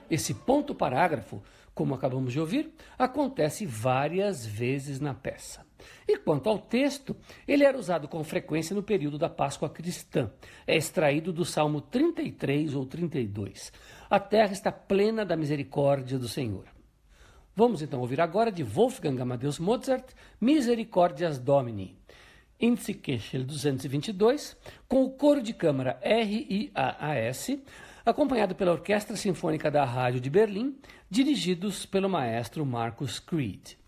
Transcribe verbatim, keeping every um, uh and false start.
Esse ponto parágrafo, como acabamos de ouvir, acontece várias vezes na peça. E quanto ao texto, ele era usado com frequência no período da Páscoa cristã. É extraído do Salmo trinta e três ou trinta e dois. A terra está plena da misericórdia do Senhor. Vamos então ouvir agora de Wolfgang Amadeus Mozart, Misericordias Domini, Índice Köchel duzentos e vinte e dois, com o coro de câmara R I A A S, acompanhado pela Orquestra Sinfônica da Rádio de Berlim, dirigidos pelo maestro Marcus Creed.